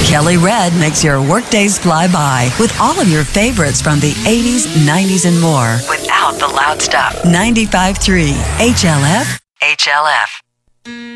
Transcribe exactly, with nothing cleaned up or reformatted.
Kelly Red makes your workdays fly by with all of your favorites from the eighties, nineties, and more without the loud stuff. ninety-five point three H L F, H L F.